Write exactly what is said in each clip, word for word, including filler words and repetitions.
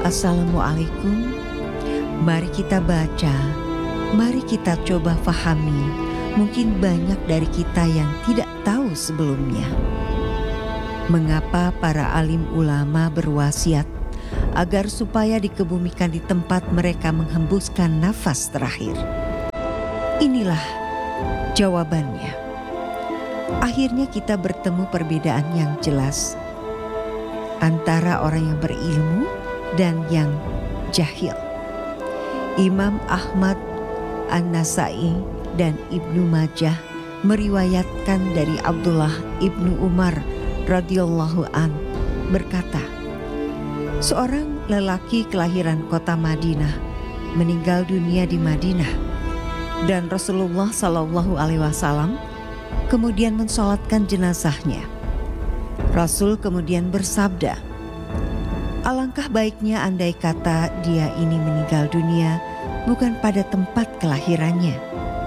Assalamualaikum. Mari kita baca, mari kita coba fahami. Mungkin banyak dari kita yang tidak tahu sebelumnya. Mengapa para alim ulama berwasiat agar supaya dikebumikan di tempat mereka menghembuskan nafas terakhir? Inilah jawabannya. Akhirnya kita bertemu perbedaan yang jelas antara orang yang berilmu dan yang jahil. Imam Ahmad, An-Nasai, dan Ibnu Majah meriwayatkan dari Abdullah Ibnu Umar radhiyallahu an berkata, seorang lelaki kelahiran kota Madinah meninggal dunia di Madinah, dan Rasulullah Shallallahu Alaihi Wasallam kemudian mensolatkan jenazahnya. Rasul kemudian bersabda, alangkah baiknya andai kata dia ini meninggal dunia bukan pada tempat kelahirannya.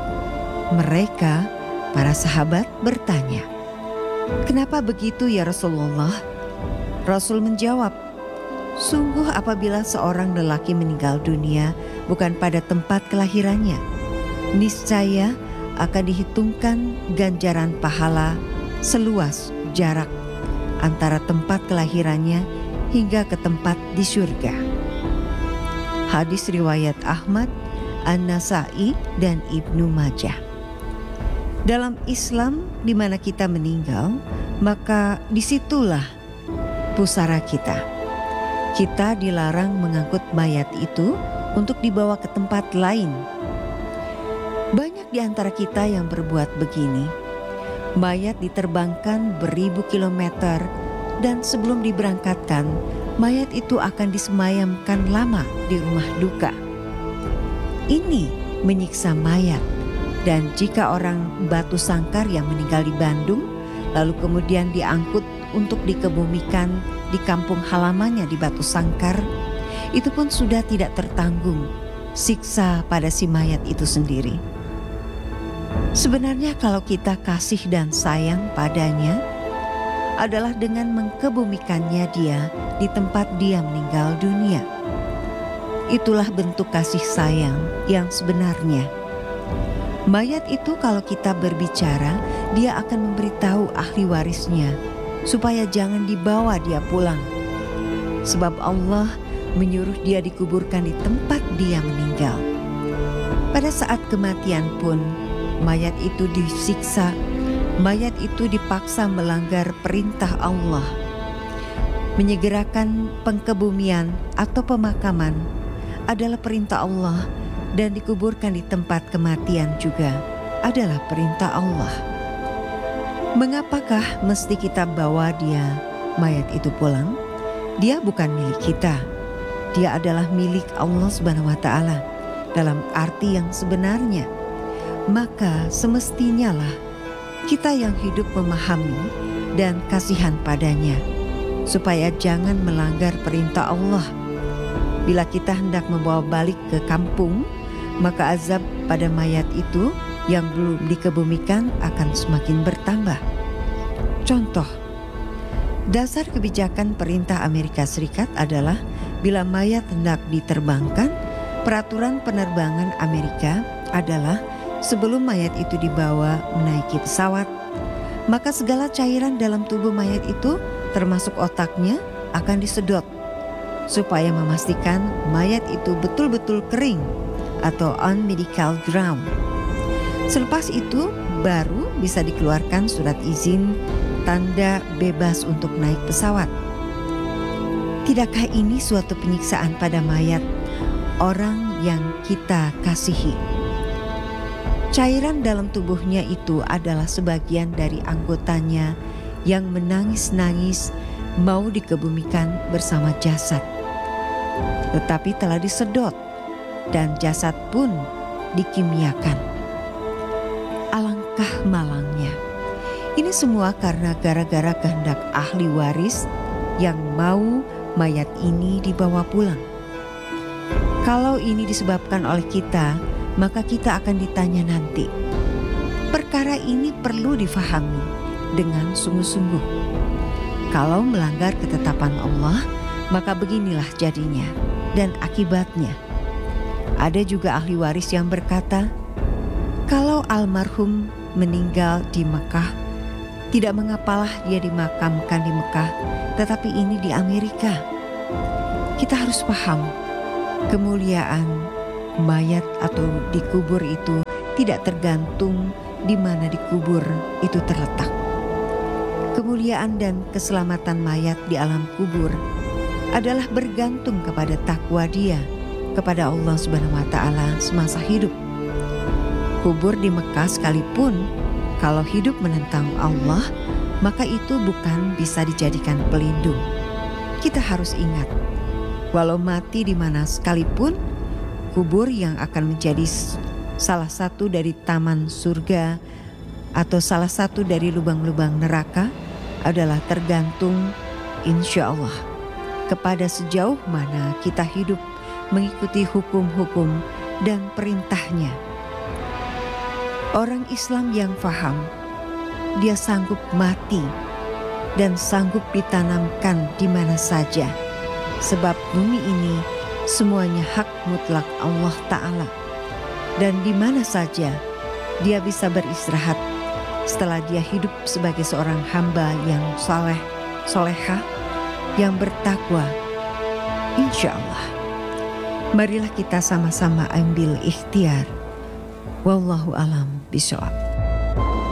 Mereka, para sahabat, bertanya, kenapa begitu ya Rasulullah? Rasul menjawab, sungguh apabila seorang lelaki meninggal dunia bukan pada tempat kelahirannya, niscaya akan dihitungkan ganjaran pahala seluas jarak antara tempat kelahirannya hingga ke tempat di surga. Hadis riwayat Ahmad, An-Nasai, dan Ibnu Majah. Dalam Islam, di mana kita meninggal, maka disitulah pusara kita. Kita dilarang mengangkut mayat itu untuk dibawa ke tempat lain. Banyak di antara kita yang berbuat begini. Mayat diterbangkan beribu kilometer dan sebelum diberangkatkan, mayat itu akan disemayamkan lama di rumah duka. Ini menyiksa mayat, dan jika orang batu sangkar yang meninggal di Bandung lalu kemudian diangkut untuk dikebumikan di kampung halamannya di Batu Sangkar, itu pun sudah tidak tertanggung siksa pada si mayat itu sendiri. Sebenarnya kalau kita kasih dan sayang padanya adalah dengan mengkebumikannya dia di tempat dia meninggal dunia. Itulah bentuk kasih sayang yang sebenarnya. Mayat itu kalau kita berbicara, dia akan memberitahu ahli warisnya supaya jangan dibawa dia pulang. Sebab Allah menyuruh dia dikuburkan di tempat dia meninggal. Pada saat kematian pun, mayat itu disiksa, mayat itu dipaksa melanggar perintah Allah. Menyegerakan pengkebumian atau pemakaman adalah perintah Allah, dan dikuburkan di tempat kematian juga adalah perintah Allah. Mengapakah mesti kita bawa dia, mayat itu pulang? Dia bukan milik kita. Dia adalah milik Allah Subhanahu wa Ta'ala dalam arti yang sebenarnya. Maka semestinya lah kita yang hidup memahami dan kasihan padanya, supaya jangan melanggar perintah Allah. Bila kita hendak membawa balik ke kampung, maka azab pada mayat itu yang belum dikebumikan akan semakin bertambah. Contoh, dasar kebijakan perintah Amerika Serikat adalah bila mayat hendak diterbangkan, peraturan penerbangan Amerika adalah sebelum mayat itu dibawa menaiki pesawat, maka segala cairan dalam tubuh mayat itu termasuk otaknya akan disedot supaya memastikan mayat itu betul-betul kering atau on medical ground. Selepas itu baru bisa dikeluarkan surat izin tanda bebas untuk naik pesawat. Tidakkah ini suatu penyiksaan pada mayat orang yang kita kasihi? Cairan dalam tubuhnya itu adalah sebagian dari anggotanya yang menangis-nangis mau dikebumikan bersama jasad, tetapi telah disedot dan jasad pun dikimiakan. Alangkah malangnya. Ini semua karena gara-gara kehendak ahli waris yang mau mayat ini dibawa pulang. Kalau ini disebabkan oleh kita, maka kita akan ditanya nanti. Perkara ini perlu difahami dengan sungguh-sungguh. Kalau melanggar ketetapan Allah, maka beginilah jadinya dan akibatnya. Ada juga ahli waris yang berkata, kalau almarhum meninggal di Mekah, tidak mengapalah dia dimakamkan di Mekah, tetapi ini di Amerika. Kita harus paham, kemuliaan mayat atau dikubur itu tidak tergantung di mana dikubur itu terletak. Kemuliaan dan keselamatan mayat di alam kubur adalah bergantung kepada takwa dia kepada Allah Subhanahu wa taala semasa hidup. Kubur di Mekah sekalipun kalau hidup menentang Allah, maka itu bukan bisa dijadikan pelindung. Kita harus ingat, walau mati di mana sekalipun, kubur yang akan menjadi salah satu dari taman surga atau salah satu dari lubang-lubang neraka adalah tergantung insya Allah kepada sejauh mana kita hidup mengikuti hukum-hukum dan perintahnya. Orang Islam yang faham, dia sanggup mati dan sanggup ditanamkan di mana saja, sebab bumi ini semuanya hak mutlak Allah Ta'ala, dan di mana saja dia bisa beristirahat setelah dia hidup sebagai seorang hamba yang saleh, solehah, yang bertakwa, insya Allah. Marilah kita sama-sama ambil ikhtiar. Wallahu alam bishawab.